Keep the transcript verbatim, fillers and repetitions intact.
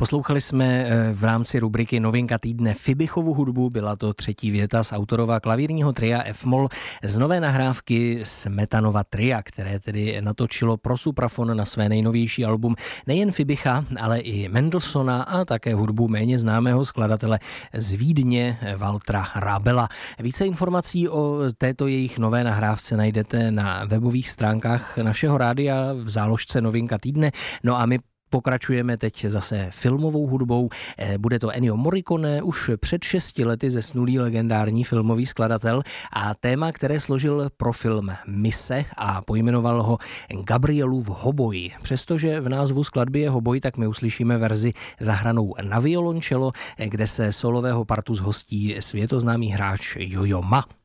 Poslouchali jsme v rámci rubriky Novinka týdne Fibichovu hudbu, byla to třetí věta z autorova klavírního tria F-moll z nové nahrávky Smetanova tria, které tedy natočilo pro suprafon na své nejnovější album nejen Fibicha, ale i Mendelssohna a také hudbu méně známého skladatele z Vídně Waltera Rabela. Více informací o této jejich nové nahrávce najdete na webových stránkách našeho rádia v záložce Novinka týdne. No a my pokračujeme teď zase filmovou hudbou. Bude to Ennio Morricone, už před šesti lety zesnulý legendární filmový skladatel a téma, které složil pro film Mise a pojmenoval ho Gabrielův hoboj. Přestože v názvu skladby je hoboj, tak my uslyšíme verzi zahranou na violoncello, kde se solového partu zhostí světoznámý hráč Yo-Yo Ma.